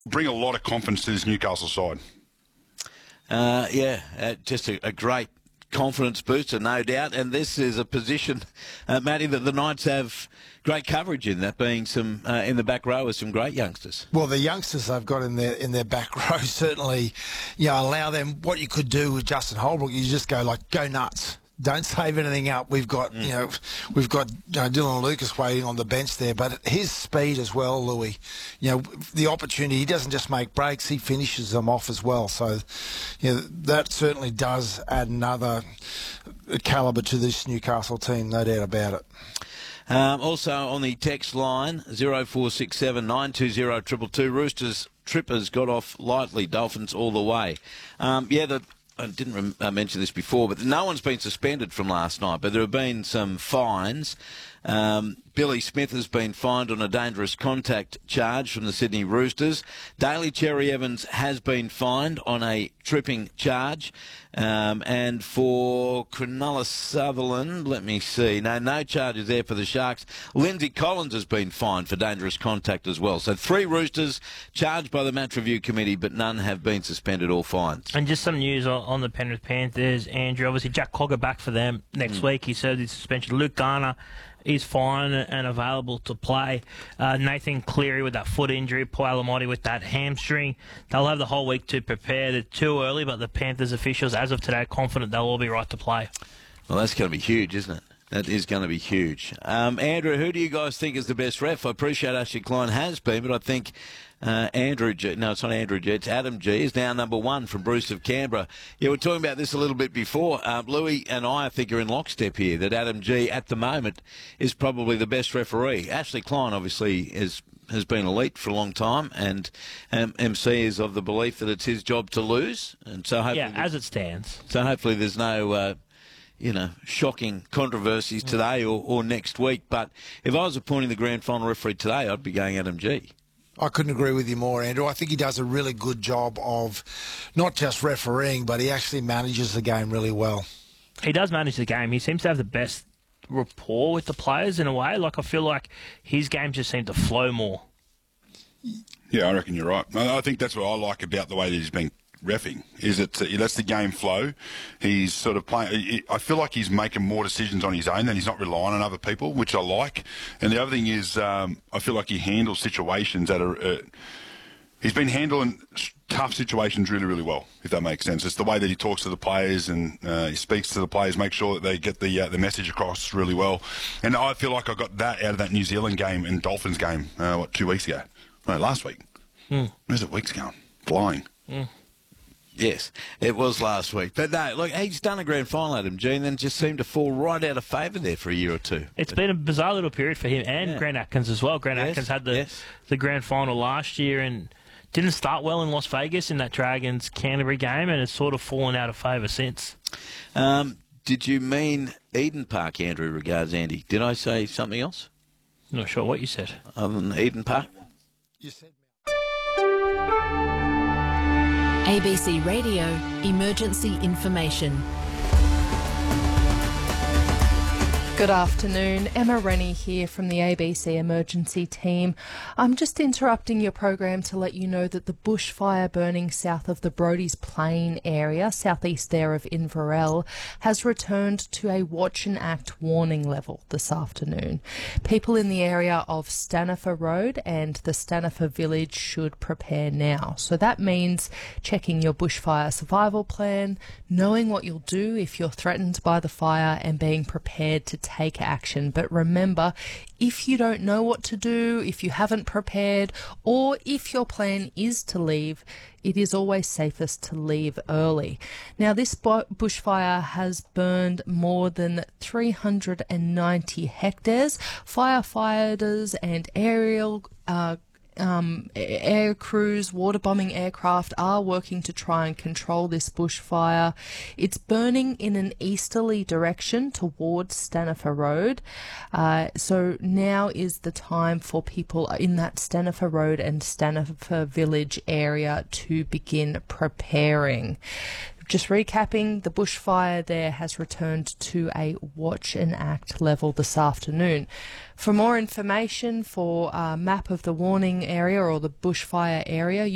bring a lot of confidence to this Newcastle side. Just a great confidence booster, no doubt. And this is a position, Matty, that the Knights have great coverage in, that being some in the back row with some great youngsters. Well, the youngsters they've got in their back row certainly, allow them. What you could do with Justin Holbrook, you just go nuts. Don't save anything up. We've got, Dylan Lucas waiting on the bench there, but his speed as well, Louis. The opportunity. He doesn't just make breaks; he finishes them off as well. So, that certainly does add another calibre to this Newcastle team, no doubt about it. Also on the text line 0467 920 222, Roosters trippers got off lightly. Dolphins all the way. I didn't mention this before, but no one's been suspended from last night, but there have been some fines. Billy Smith has been fined on a dangerous contact charge from the Sydney Roosters. Daly Cherry Evans has been fined on a tripping charge. And for Cronulla Sutherland, let me see. No charges there for the Sharks. Lindsay Collins has been fined for dangerous contact as well. So 3 Roosters charged by the match review committee, but none have been suspended or fined. And just some news on the Penrith Panthers, Andrew. Obviously, Jack Cogger back for them next week. He served his suspension. Luke Garner is fine and available to play. Nathan Cleary with that foot injury, Paul Alamoti with that hamstring. They'll have the whole week to prepare. They're too early, but the Panthers officials, as of today, are confident they'll all be right to play. Well, that's going to be huge, isn't it? That is going to be huge. Andrew, who do you guys think is the best ref? I appreciate Ashley Klein has been, but I think Andrew G. No, it's not Andrew G. It's Adam G. is now number 1 from Bruce of Canberra. Yeah, we're talking about this a little bit before. Louis and I think, are in lockstep here, that Adam G. at the moment is probably the best referee. Ashley Klein obviously has been elite for a long time, and MC is of the belief that it's his job to lose. And so hopefully, as it stands. So hopefully there's no shocking controversies today or next week. But if I was appointing the grand final referee today, I'd be going Adam G. I couldn't agree with you more, Andrew. I think he does a really good job of not just refereeing, but he actually manages the game really well. He does manage the game. He seems to have the best rapport with the players in a way. Like, I feel like his game just seemed to flow more. Yeah, I reckon you're right. I think that's what I like about the way that he's been reffing, is that he lets the game flow. He's sort of playing. I feel like he's making more decisions on his own, and he's not relying on other people, which I like. And the other thing is, I feel like he handles situations that are. He's been handling tough situations really, really well, if that makes sense. It's the way that he talks to the players and he speaks to the players, make sure that they get the message across really well. And I feel like I got that out of that New Zealand game and Dolphins game, 2 weeks ago? No, last week. Where's it weeks going? Flying. Yes, it was last week. But no, look, he's done a grand final, Adam G, and then just seemed to fall right out of favour there for a year or two. It's been a bizarre little period for him and Grant Atkins as well. Grant Atkins had the grand final last year and didn't start well in Las Vegas in that Dragons-Canterbury game, and has sort of fallen out of favour since. Did you mean Eden Park, Andrew, regards Andy? Did I say something else? Not sure what you said. Other than Eden Park? You said... ABC Radio Emergency Information. Good afternoon, Emma Rennie here from the ABC Emergency Team. I'm just interrupting your program to let you know that the bushfire burning south of the Brodie's Plain area, southeast there of Inverell, has returned to a watch and act warning level this afternoon. People in the area of Stanifer Road and the Stanifer Village should prepare now. So that means checking your bushfire survival plan, knowing what you'll do if you're threatened by the fire, and being prepared to take action. But remember, if you don't know what to do, if you haven't prepared, or if your plan is to leave, it is always safest to leave early. Now, this bushfire has burned more than 390 hectares. Firefighters and aerial air crews, water bombing aircraft are working to try and control this bushfire. It's burning in an easterly direction towards Stanifer Road. So now is the time for people in that Stanifer Road and Stanifer Village area to begin preparing. Just recapping, the bushfire there has returned to a watch and act level this afternoon. For more information, for a map of the warning area or the bushfire area,